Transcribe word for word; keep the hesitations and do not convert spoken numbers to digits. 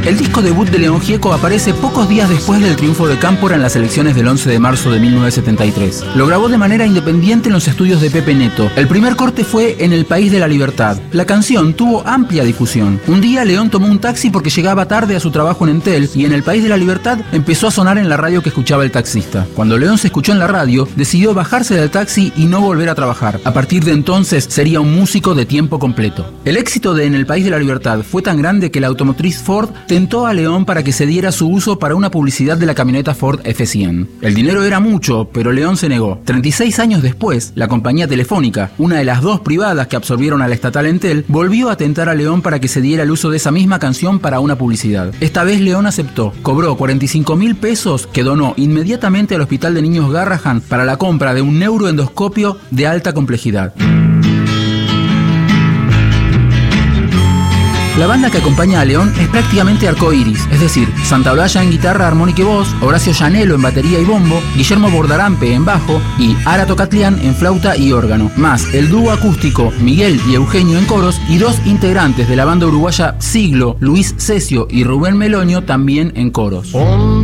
El disco debut de León Gieco aparece pocos días después del triunfo de Cámpora en las elecciones del once de marzo de mil novecientos setenta y tres. Lo grabó de manera independiente en los estudios de Pepe Neto. El primer corte fue En el País de la Libertad. La canción tuvo amplia difusión. Un día León tomó un taxi porque llegaba tarde a su trabajo en Entel y En el País de la Libertad empezó a sonar en la radio que escuchaba el taxista. Cuando León se escuchó en la radio, decidió bajarse del taxi y no volver a trabajar. A partir de entonces sería un músico de tiempo completo. El éxito de En el País de la Libertad fue tan grande que la automotriz Ford tentó a León para que se diera su uso para una publicidad de la camioneta Ford F cien. El dinero era mucho, pero León se negó. treinta y seis años después, la compañía Telefónica, una de las dos privadas que absorbieron a la estatal Entel, volvió a tentar a León para que se diera el uso de esa misma canción para una publicidad. Esta vez León aceptó, cobró cuarenta y cinco mil pesos que donó inmediatamente al Hospital de Niños Garrahan para la compra de un neuroendoscopio de alta complejidad. La banda que acompaña a León es prácticamente arcoíris, es decir, Santa Olalla en guitarra, armónica y voz, Horacio Llanelo en batería y bombo, Guillermo Bordarampe en bajo y Ara Tocatlián en flauta y órgano, más el dúo acústico Miguel y Eugenio en coros y dos integrantes de la banda uruguaya Siglo, Luis Cesio y Rubén Meloño también en coros.